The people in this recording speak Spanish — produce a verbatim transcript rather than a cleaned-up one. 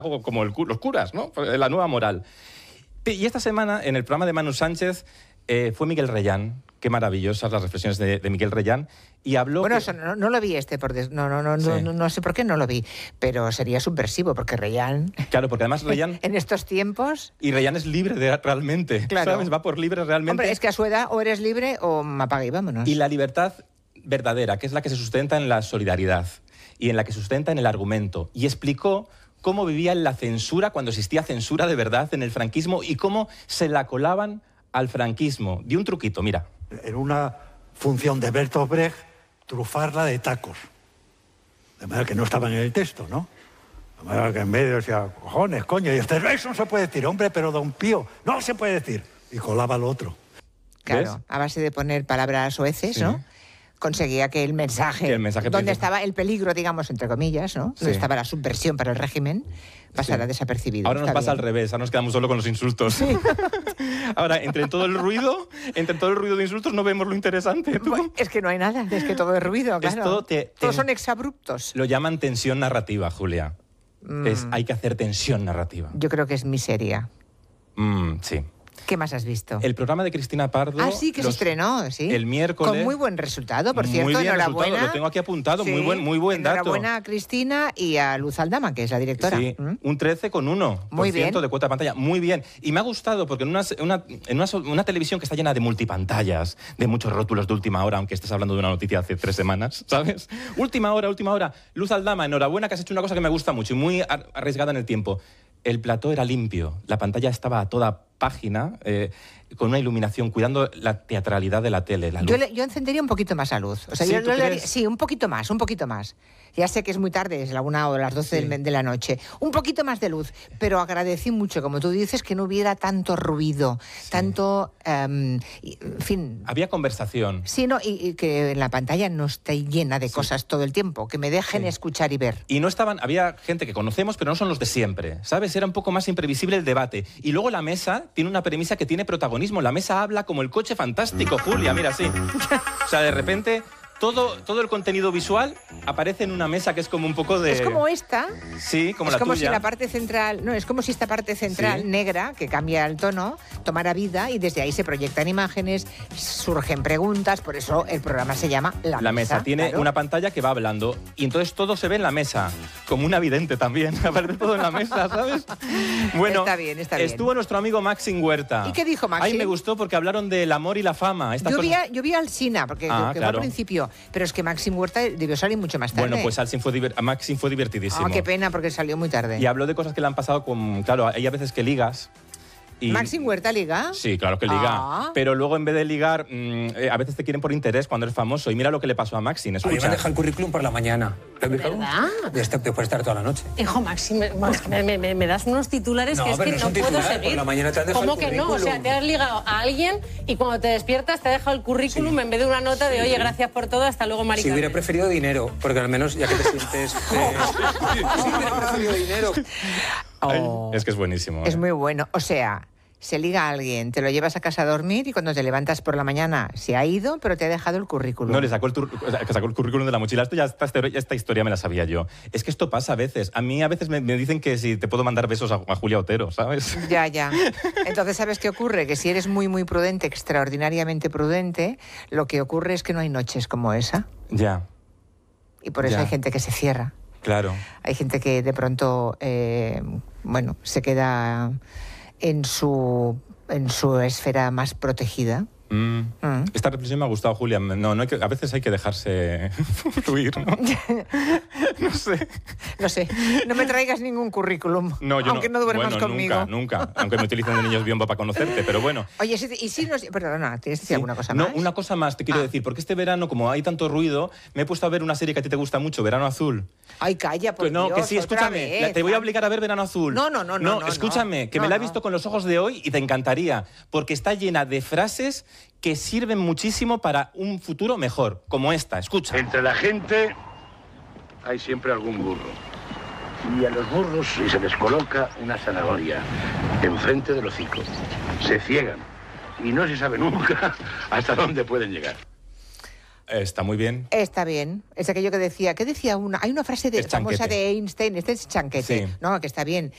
como el, los curas, ¿no? La nueva moral. Y esta semana, en el programa de Manu Sánchez, eh, fue Miguel Reyán. Qué maravillosas las reflexiones de, de Miguel Reyán. Y habló... Bueno, que... eso no, no lo vi este, por des... no, no, no, sí. no, no, no sé por qué no lo vi, pero sería subversivo, porque Reyán... Claro, porque además Reyán... en estos tiempos... Y Reyán es libre de, realmente, claro. ¿sabes? Va por libre realmente. Hombre, es que a su edad o eres libre o me apaga y vámonos. Y la libertad verdadera, que es la que se sustenta en la solidaridad y en la que se sustenta en el argumento. Y explicó cómo vivía en la censura, cuando existía censura de verdad en el franquismo, y cómo se la colaban al franquismo. Dio un truquito, mira. En una función de Bertolt Brecht, trufarla de tacos. De manera que no estaban en el texto, ¿no? De manera que en medio decía, cojones, coño, y este, eso no se puede decir, hombre, pero don Pío, no se puede decir. Y colaba lo otro. Claro, ¿ves? A base de poner palabras soeces, Sí. ¿no? Conseguía que el mensaje, que el mensaje donde principal. estaba el peligro, digamos, entre comillas, ¿no? Sí. Donde estaba la subversión para el régimen, pasara sí. desapercibido. Ahora nos Está pasa bien. al revés, ahora nos quedamos solo con los insultos. Sí. Ahora, entre todo el ruido, entre todo el ruido de insultos no vemos lo interesante. ¿Tú? Bueno, es que no hay nada, es que todo es ruido, Es claro. todo te- Todos te- son exabruptos. Lo llaman tensión narrativa, Julia. Mm. Es, hay que hacer tensión narrativa. Yo creo que es miseria. Mm, sí. ¿Qué más has visto? El programa de Cristina Pardo... Ah, sí, que los- se estrenó, sí. El miércoles... Con muy buen resultado, por cierto, muy bien enhorabuena. resultado, lo tengo aquí apuntado, Sí, muy buen, muy buen dato. Enhorabuena a Cristina y a Luz Aldama, que es la directora. Sí, ¿Mm? un trece con uno Muy por ciento bien. de cuota de pantalla. Muy bien. Y me ha gustado porque en, una, una, en una, una televisión que está llena de multipantallas, de muchos rótulos de última hora, aunque estés hablando de una noticia hace tres semanas, ¿sabes? Última hora, última hora. Luz Aldama, enhorabuena que has hecho una cosa que me gusta mucho y muy ar- arriesgada en el tiempo. El plató era limpio, la pantalla estaba a toda página, eh, con una iluminación, cuidando la teatralidad de la tele, la luz. Yo, le- yo encendería un poquito más la luz. O sea, ¿Sí, yo tú le haría- crees? sí, un poquito más, un poquito más. Ya sé que es muy tarde, es la una o las doce Sí. del- de la noche. Un poquito más de luz, pero agradecí mucho, como tú dices, que no hubiera tanto ruido, tanto, em, y- en fin... Había conversación. Sí, no, y, y que en la pantalla no esté llena de Sí. cosas todo el tiempo, que me dejen Sí. escuchar y ver. Y no estaban, había gente que conocemos, pero no son los de siempre, ¿sabes? Era un poco más imprevisible el debate. Y luego la mesa tiene una premisa que tiene protagonismo. La mesa habla como el coche fantástico, Julia, mira, sí. O sea, de repente, todo, todo el contenido visual aparece en una mesa que es como un poco de... Es como esta, Sí, como es la como tuya. si la parte central, no, es como si esta parte central Sí. negra, que cambia el tono, tomara vida y desde ahí se proyectan imágenes, surgen preguntas, por eso el programa se llama La, La mesa tiene claro. una pantalla que va hablando y entonces todo se ve en la mesa, como una vidente también, aparece todo en la mesa, ¿sabes? Bueno, Está bien, está bien. estuvo nuestro amigo Maxim Huerta. ¿Y qué dijo Maxim? Ay, me gustó porque hablaron del amor y la fama. Estas Yo vi, cosas... a, yo vi al Sina, porque Ah, que fue claro. al principio, pero es que Maxim Huerta debió salir mucho más tarde. Bueno, pues Maxim fue, diver... Maxim fue divertidísimo. Ah, qué pena, porque salió muy tarde. Y habló de cosas que le han pasado con... Claro, hay a veces que ligas y... ¿Maxim Huerta liga? Sí, claro que liga. Ah. Pero luego en vez de ligar, mmm, eh, a veces te quieren por interés cuando eres famoso. Y mira lo que le pasó a Maxim. A mí me Escucha. han dejado el currículum por la mañana. ¿Lo has visto? ¿Verdad? De este, después de estar toda la noche. Hijo, Maxi, me, Max, me, me- me das unos titulares No, que es pero que no es no un puedo titular, seguir. por la mañana te han dejado ¿Cómo el que no? O sea, currículum. te has ligado a alguien y cuando te despiertas te ha dejado el currículum en vez de una nota de oye, gracias por todo, hasta luego, Mari Si hubiera Carmen". preferido dinero, porque al menos ya que te sientes... eh, si hubiera preferido dinero. Ay, Oh. es que es buenísimo. Es ¿eh? muy bueno. O sea, se liga a alguien, te lo llevas a casa a dormir y cuando te levantas por la mañana se ha ido, pero te ha dejado el currículum. No, le sacó el, tur- o sea, que sacó el currículum de la mochila. Esto ya, esta, historia- esta historia me la sabía yo. Es que esto pasa a veces. A mí a veces me, me dicen que si te puedo mandar besos a, a Julia Otero, ¿sabes? Ya, ya. Entonces, ¿sabes qué ocurre? Que si eres muy, muy prudente, extraordinariamente prudente, lo que ocurre es que no hay noches como esa. Ya, Y por eso Ya. hay gente que se cierra. claro. Hay gente que de pronto, eh, bueno, se queda en su, en su esfera más protegida. Mm. Mm. Esta reflexión me ha gustado, Julia. No, no hay que, a veces hay que dejarse fluir, ¿no? No sé. No sé, no me traigas ningún currículum, No, yo aunque no, duermas bueno, conmigo. Nunca, nunca. Aunque me utilicen de niños biombo para conocerte, pero bueno. Oye, si- y si nos... Perdona, ¿tienes que decir Sí. alguna cosa no, más? una cosa más te quiero Ah. decir, porque este verano, como hay tanto ruido, me he puesto a ver una serie que a ti te gusta mucho, Verano Azul. Ay, calla, por Que no, Dios, que sí, otra escúchame, vez. la- te voy a obligar a ver Verano Azul. No, no, no, no, no, escúchame, no. que No, me la he no. visto con los ojos de hoy y te encantaría, porque está llena de frases que sirven muchísimo para un futuro mejor, como esta, escucha. Entre la gente hay siempre algún burro. Y a los burros se les coloca una zanahoria enfrente del hocico. Se ciegan y no se sabe nunca hasta dónde pueden llegar. Está muy bien. Está bien. Es aquello que decía, ¿qué decía una? Hay una frase de, Es famosa chanquete. de Einstein, este es chanquete, Sí. no, que está bien,